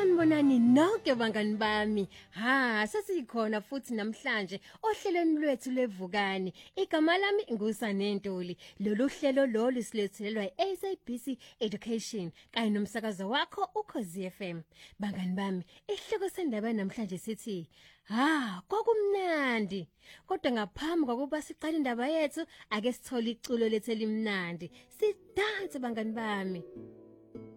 Sanibonani nonke bangani bami. Sesikhona futhi namhlanje ohlelweni lwethu lwevukani. Igama lami nguSanentuli. Lolu hlelo lolu silethelwa iSABC Education kanye nomsakazo wakho uKhosi FM. Bangani bami, isihloko sendaba namhlanje sithi kwakumnandi. Kodwa ngaphambi kokuba siqale indaba yethu, ake sithole iculo lethu elimnandi. Sidanse bangani bami.